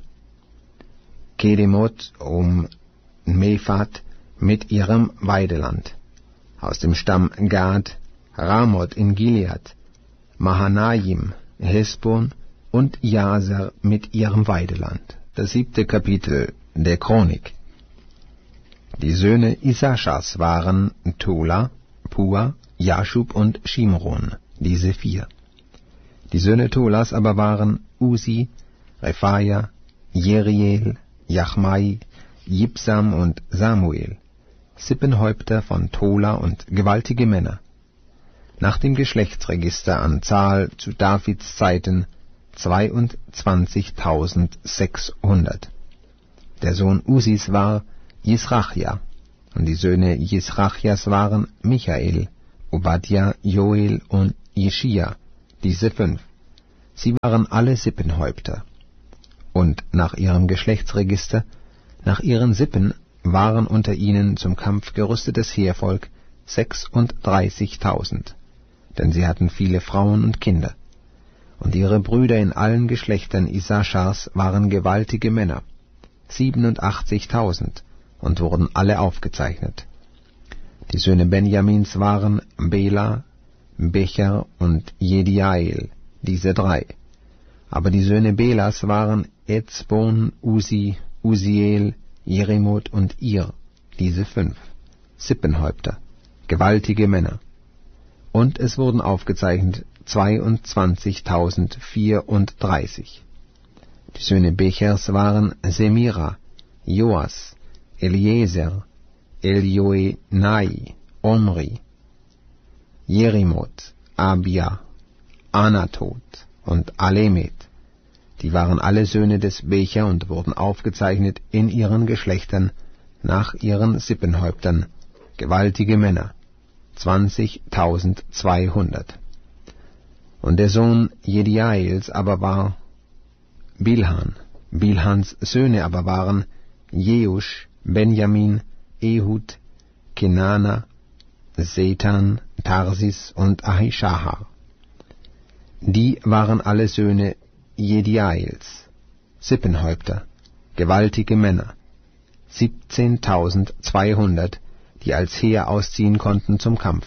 [SPEAKER 1] Kedemoth um Mephat mit ihrem Weideland. Aus dem Stamm Gad, Ramoth in Gilead, Mahanaim, Hesbon und Jaser mit ihrem Weideland. Das siebte Kapitel der Chronik. Die Söhne Issachars waren Tola, Pua, Jaschub und Shimron, diese vier. Die Söhne Tolas aber waren Usi, Rephaia, Jeriel, Jachmai, Jibsam und Samuel, Sippenhäupter von Tola und gewaltige Männer. Nach dem Geschlechtsregister an Zahl zu Davids Zeiten zweiundzwanzigtausendsechshundert. Der Sohn Usis war Jisrachja, und die Söhne Jisrachjas waren Michael, Obadja, Joel und Jeschia, diese fünf. Sie waren alle Sippenhäupter. Und nach ihrem Geschlechtsregister, nach ihren Sippen, waren unter ihnen zum Kampf gerüstetes Heervolk sechsunddreißigtausend, denn sie hatten viele Frauen und Kinder. Und ihre Brüder in allen Geschlechtern Isachars waren gewaltige Männer, siebenundachtzigtausend, und wurden alle aufgezeichnet. Die Söhne Benjamins waren Bela, Becher und Jediael, diese drei. Aber die Söhne Belas waren Ezbon, Usi, Usiel, Jerimoth und Ir, diese fünf, Sippenhäupter, gewaltige Männer. Und es wurden aufgezeichnet zweiundzwanzigtausendvierunddreißig. Die Söhne Bechers waren Semira, Joas, Eliezer, Elioenai, Omri, Jerimoth, Abia, Anatot und Alemet. Die waren alle Söhne des Becher und wurden aufgezeichnet in ihren Geschlechtern nach ihren Sippenhäuptern, gewaltige Männer, zwanzigtausendzweihundert. Und der Sohn Jediaels aber war Bilhan. Bilhans Söhne aber waren Jeusch, Benjamin, Ehud, Kenana, Setan, Tarsis und Ahishahar. Die waren alle Söhne Jediaels, Sippenhäupter, gewaltige Männer, siebzehntausendzweihundert, die als Heer ausziehen konnten zum Kampf.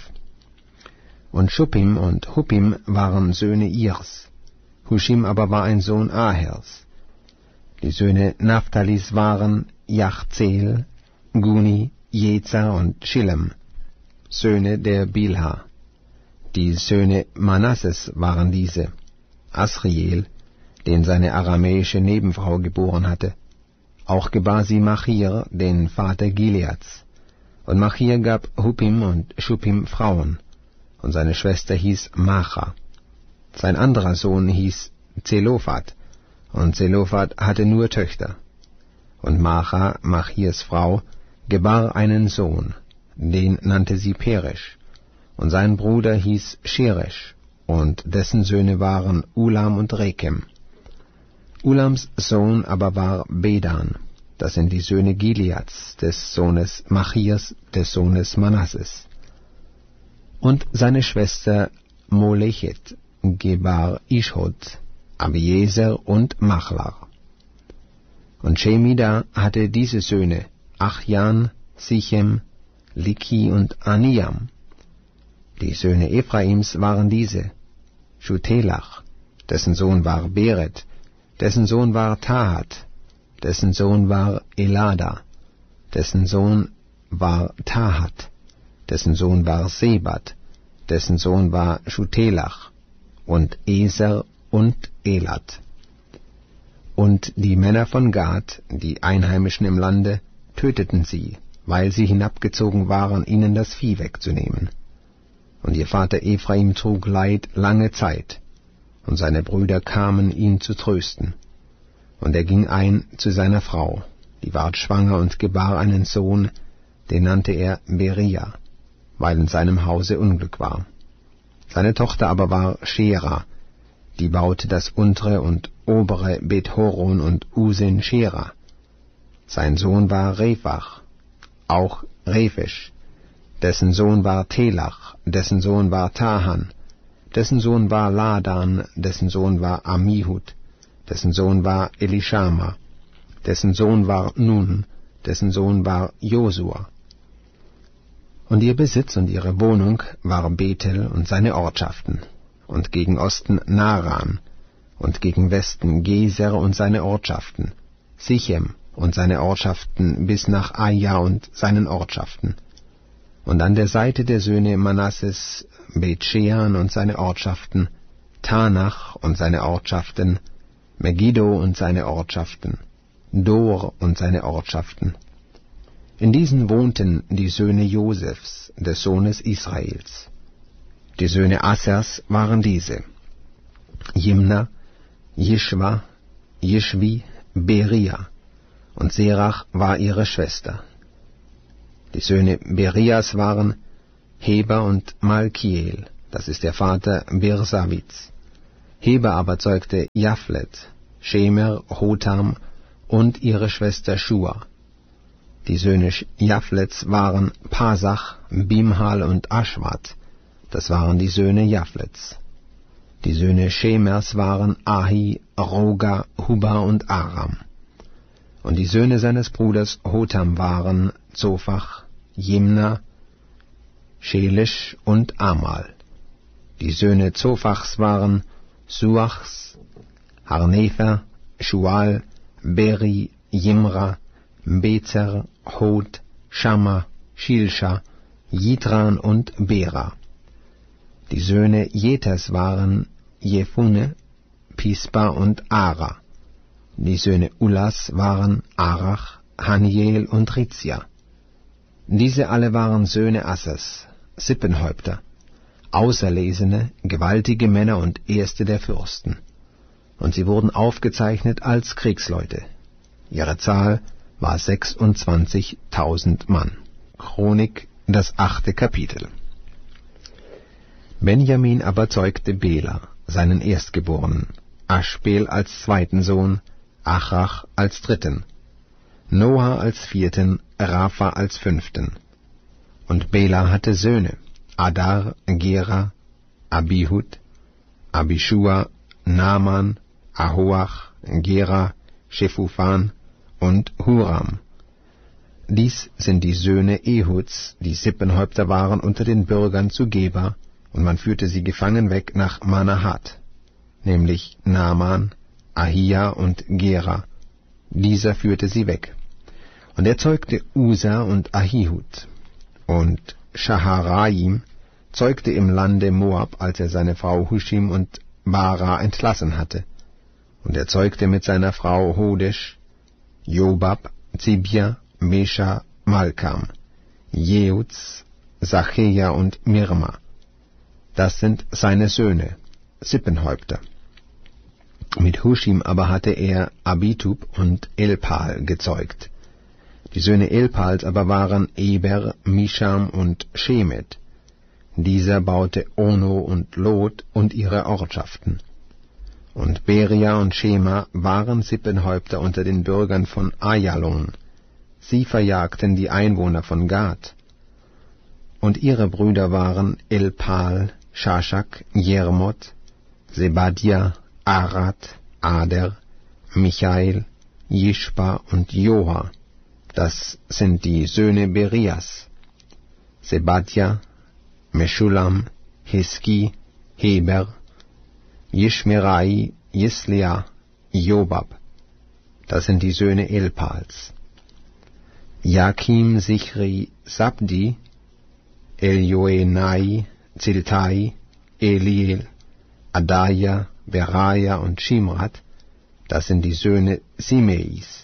[SPEAKER 1] Und Schuppim und Huppim waren Söhne Irs, Huschim aber war ein Sohn Ahers. Die Söhne Naphtalis waren Jachzeel, Guni, Jezer und Schillem, Söhne der Bilha. Die Söhne Manasses waren diese: Asriel, den seine aramäische Nebenfrau geboren hatte. Auch gebar sie Machir, den Vater Gileads. Und Machir gab Huppim und Schuppim Frauen, und seine Schwester hieß Macha. Sein anderer Sohn hieß Zelophat, und Zelophat hatte nur Töchter. Und Macha, Machirs Frau, gebar einen Sohn, den nannte sie Peresch, und sein Bruder hieß Sheresh, und dessen Söhne waren Ulam und Rekem. Ulams Sohn aber war Bedan, das sind die Söhne Gileads, des Sohnes Machirs, des Sohnes Manasses. Und seine Schwester Molechet gebar Ishod, Abiezer und Machlar. Und Shemida hatte diese Söhne, Achjan, Sichem, Liki und Aniam. Die Söhne Ephraims waren diese: Schutelach, dessen Sohn war Beret, dessen Sohn war Tahat, dessen Sohn war Elada, dessen Sohn war Tahat, dessen Sohn war Sebat, dessen Sohn war Schutelach, und Eser und Elat. Und die Männer von Gad, die Einheimischen im Lande, töteten sie, weil sie hinabgezogen waren, ihnen das Vieh wegzunehmen. Und ihr Vater Ephraim trug Leid lange Zeit, und seine Brüder kamen, ihn zu trösten. Und er ging ein zu seiner Frau, die ward schwanger und gebar einen Sohn, den nannte er Beria, weil in seinem Hause Unglück war. Seine Tochter aber war Schera, die baute das untere und obere Bet-Horon und Usen Schera. Sein Sohn war Rephach, auch Rephisch, dessen Sohn war Telach, dessen Sohn war Tahan, dessen Sohn war Ladan, dessen Sohn war Amihud, dessen Sohn war Elishama, dessen Sohn war Nun, dessen Sohn war Josua. Und ihr Besitz und ihre Wohnung war Bethel und seine Ortschaften, und gegen Osten Naran, und gegen Westen Geser und seine Ortschaften, Sichem und seine Ortschaften bis nach Aja und seinen Ortschaften. Und an der Seite der Söhne Manasses Beth-Shean und seine Ortschaften, Tanach und seine Ortschaften, Megiddo und seine Ortschaften, Dor und seine Ortschaften. In diesen wohnten die Söhne Josefs, des Sohnes Israels. Die Söhne Assers waren diese: Jimna, Jischwa, Jischwi, Beria. und Serach war ihre Schwester. Die Söhne Berias waren Heber und Malkiel, das ist der Vater Birsavits. Heber aber zeugte Japhlet, Shemer, Hotam und ihre Schwester Shua. Die Söhne Japhlets waren Pasach, Bimhal und Aschwat, das waren die Söhne Japhlets. Die Söhne Shemers waren Ahi, Roga, Huba und Aram. Und die Söhne seines Bruders Hotam waren Zophach, Jimna, Shelish und Amal. Die Söhne Zophachs waren Suachs, Harnefer, Shual, Beri, Jimra, Bezer, Hod, Shamma, Shilsha, Jitran und Bera. Die Söhne Jeters waren Jephune, Pispa und Ara. Die Söhne Ulas waren Arach, Haniel und Rizia. Diese alle waren Söhne Assers, Sippenhäupter, Auserlesene, gewaltige Männer und Erste der Fürsten. Und sie wurden aufgezeichnet als Kriegsleute. Ihre Zahl war sechsundzwanzigtausend Mann. Chronik, das achte Kapitel. Benjamin aber zeugte Bela, seinen Erstgeborenen, Aschbel als zweiten Sohn, Achrach als dritten, Noah als vierten, Rapha als fünften. Und Bela hatte Söhne, Adar, Gera, Abihud, Abishua, Naaman, Ahoach, Gera, Shefufan und Huram. Dies sind die Söhne Ehuds, die Sippenhäupter waren unter den Bürgern zu Geba, und man führte sie gefangen weg nach Manahat, nämlich Naaman, Ahia und Gera. Dieser führte sie weg. Und er zeugte Usa und Ahihud. Und Shaharaim zeugte im Lande Moab, als er seine Frau Hushim und Bara entlassen hatte. Und er zeugte mit seiner Frau Hodesh, Jobab, Zibia, Mesha, Malkam, Jeuz, Sachea und Mirma. Das sind seine Söhne, Sippenhäupter. Mit Hushim aber hatte er Abitub und Elpal gezeugt. Die Söhne Elpals aber waren Eber, Misham und Shemet. Dieser baute Ono und Lot und ihre Ortschaften. Und Beria und Shema waren Sippenhäupter unter den Bürgern von Ayalon. Sie verjagten die Einwohner von Gad. Und ihre Brüder waren Elpal, Shashak, Jermot, Sebadia, Arad, Ader, Michael, Jishpa und Joha. Das sind die Söhne Berias. Sebadia, Meshulam, Hiski, Heber, Yishmerai, Jislia, Jobab. Das sind die Söhne Elpals. Jakim, Sichri, Sabdi, Elioenai, Ziltai, Eliel, Adaya, Beraja und Shimrat, das sind die Söhne Simeis.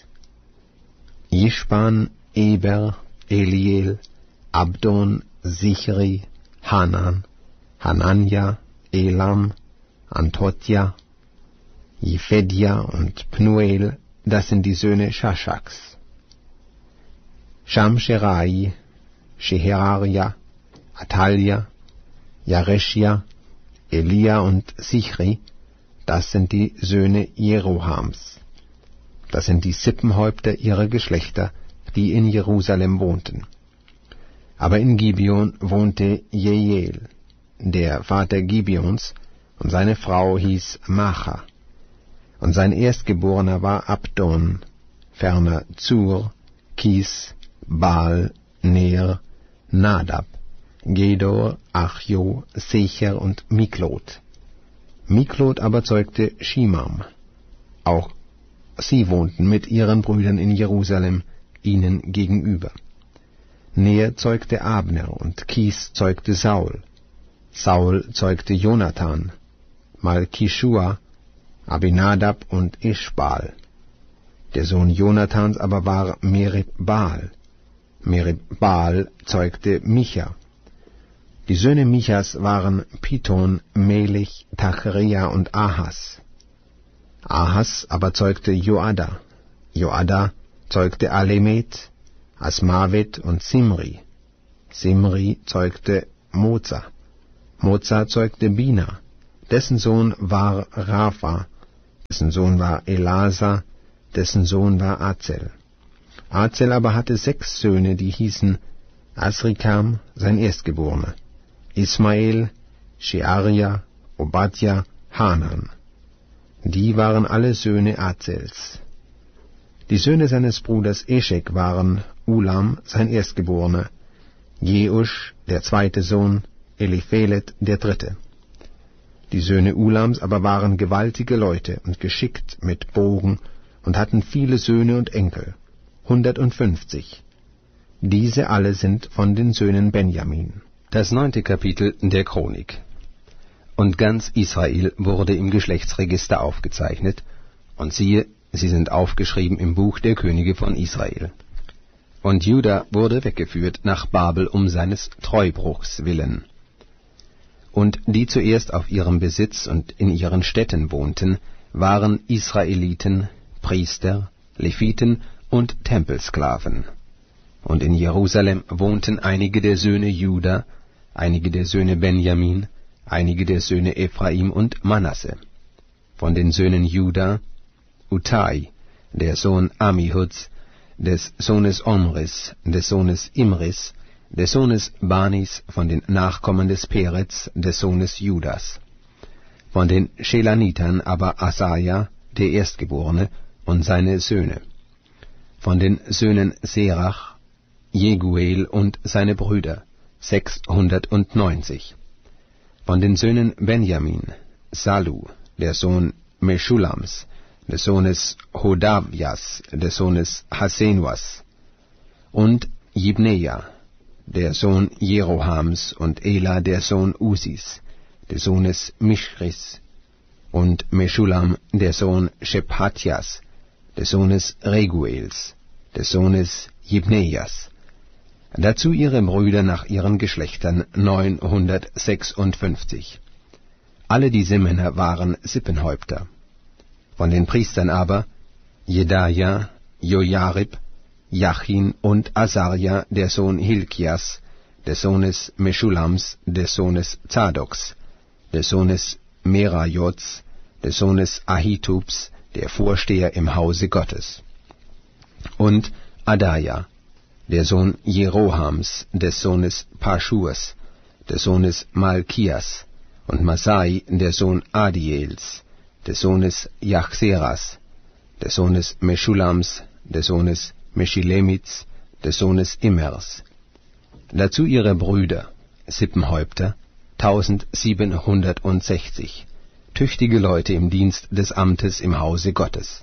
[SPEAKER 1] Jishpan, Eber, Eliel, Abdon, Sichri, Hanan, Hananja, Elam, Antotja, Jephedia und Pnuel, das sind die Söhne Shashaks. Shamsherai, Sheharaja, Atalia, Jareschia, Elia und Sichri, das sind die Söhne Jerohams. Das sind die Sippenhäupter ihrer Geschlechter, die in Jerusalem wohnten. Aber in Gibeon wohnte Jeiel, der Vater Gibeons, und seine Frau hieß Macha. Und sein Erstgeborener war Abdon, ferner Zur, Kis, Baal, Ner, Nadab, Gedor, Achjo, Secher und Miklot. Miklot aber zeugte Shimam. Auch sie wohnten mit ihren Brüdern in Jerusalem, ihnen gegenüber. Ner zeugte Abner und Kis zeugte Saul. Saul zeugte Jonathan, Malkishua, Abinadab und Ischbal. Der Sohn Jonathans aber war Merib-Baal. Merib-Baal zeugte Micha. Die Söhne Michas waren Piton, Melich, Tachrea und Ahas. Ahas aber zeugte Joada. Joada zeugte Alemet, Asmavet und Simri. Simri zeugte Moza. Moza zeugte Bina, dessen Sohn war Rapha, dessen Sohn war Elasa, dessen Sohn war Azel. Azel aber hatte sechs Söhne, die hießen Asrikam, sein Erstgeborener, Ismael, Shearia, Obadja, Hanan. Die waren alle Söhne Azels. Die Söhne seines Bruders Eschek waren Ulam, sein Erstgeborener, Jeusch, der zweite Sohn, Eliphelet, der dritte. Die Söhne Ulams aber waren gewaltige Leute und geschickt mit Bogen und hatten viele Söhne und Enkel, hundertundfünfzig. Diese alle sind von den Söhnen Benjamin. Das neunte Kapitel der Chronik. Und ganz Israel wurde im Geschlechtsregister aufgezeichnet, und siehe, sie sind aufgeschrieben im Buch der Könige von Israel. Und Juda wurde weggeführt nach Babel um seines Treubruchs willen. Und die zuerst auf ihrem Besitz und in ihren Städten wohnten, waren Israeliten, Priester, Leviten und Tempelsklaven. Und in Jerusalem wohnten einige der Söhne Juda, einige der Söhne Benjamin, einige der Söhne Ephraim und Manasse. Von den Söhnen Juda, Utai, der Sohn Amihuds, des Sohnes Omris, des Sohnes Imris, des Sohnes Banis, von den Nachkommen des Peretz, des Sohnes Judas. Von den Schelanitern aber Asaja, der Erstgeborene, und seine Söhne. Von den Söhnen Serach, Jeguel und seine Brüder, sechshundertneunzig. Von den Söhnen Benjamin, Salu, der Sohn Meschulams, des Sohnes Hodavias, des Sohnes Hasenuas, und Jibneja, der Sohn Jerohams, und Ela, der Sohn Usis, des Sohnes Mischris, und Meschulam, der Sohn Shephatjas, des Sohnes Reguels, des Sohnes Jibnejas. Dazu ihre Brüder nach ihren Geschlechtern neunhundertsechsundfünfzig. Alle diese Männer waren Sippenhäupter. Von den Priestern aber Jedaja, Jojarib, Jachin und Asaria, der Sohn Hilkias, des Sohnes Meschulams, des Sohnes Zadoks, des Sohnes Merajots, des Sohnes Ahitubs, der Vorsteher im Hause Gottes. Und Adaja, der Sohn Jerohams, des Sohnes Paschurs, des Sohnes Malkias, und Masai, der Sohn Adiels, des Sohnes Jachseras, des Sohnes Meschulams, des Sohnes Meschilemits, des Sohnes Immers. Dazu ihre Brüder, Sippenhäupter, tausendsiebenhundertsechzig, tüchtige Leute im Dienst des Amtes im Hause Gottes.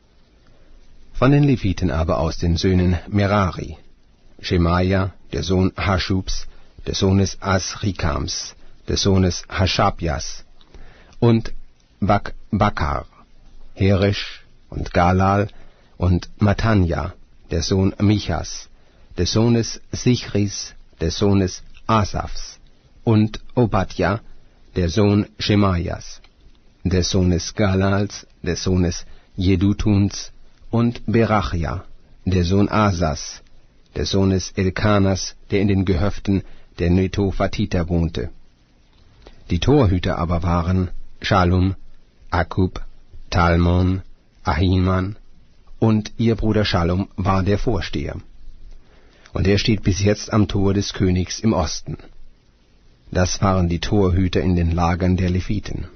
[SPEAKER 1] Von den Leviten aber aus den Söhnen Merari, Schemaja, der Sohn Haschubs, des Sohnes Asrikams, des Sohnes Haschabjas, und Bak Bakar, Heresch und Galal und Matanja, der Sohn Michas, des Sohnes Sichris, des Sohnes Asafs, und Obadja, der Sohn Schemajas, des Sohnes Galals, des Sohnes Jedutuns, und Berachja, der Sohn Asas, des Sohnes Elkanas, der in den Gehöften der Netophatiter wohnte. Die Torhüter aber waren Schalum, Akub, Talmon, Ahiman, und ihr Bruder Schalum war der Vorsteher. Und er steht bis jetzt am Tor des Königs im Osten. Das waren die Torhüter in den Lagern der Leviten.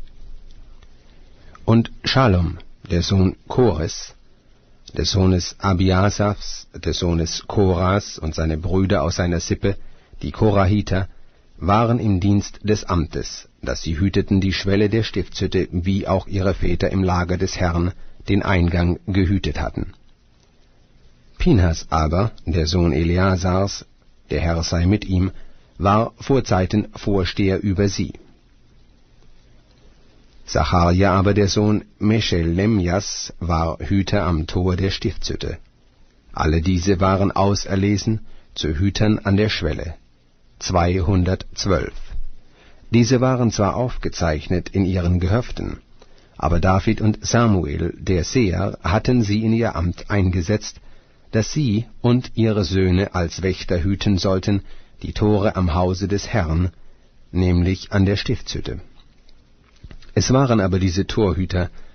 [SPEAKER 1] Und Schalum, der Sohn Kores, des Sohnes Abiasafs, des Sohnes Koras, und seine Brüder aus seiner Sippe, die Korahiter, waren im Dienst des Amtes, dass sie hüteten die Schwelle der Stiftshütte, wie auch ihre Väter im Lager des Herrn den Eingang gehütet hatten. Pinhas aber, der Sohn Eleasars, der Herr sei mit ihm, war vorzeiten Vorsteher über sie. Zacharja aber, der Sohn Meschelemjas, war Hüter am Tor der Stiftshütte. Alle diese waren auserlesen zu Hütern an der Schwelle, zweihundertzwölf. Diese waren zwar aufgezeichnet in ihren Gehöften, Aber David und Samuel, der Seher, hatten sie in ihr Amt eingesetzt, dass sie und ihre Söhne als Wächter hüten sollten die Tore am Hause des Herrn, nämlich an der Stiftshütte. Es waren aber diese Torhüter